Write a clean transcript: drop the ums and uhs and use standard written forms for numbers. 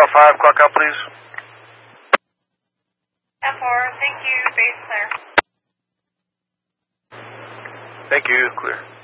F5, clock out, please. F4, thank you, base clear. Thank you, clear.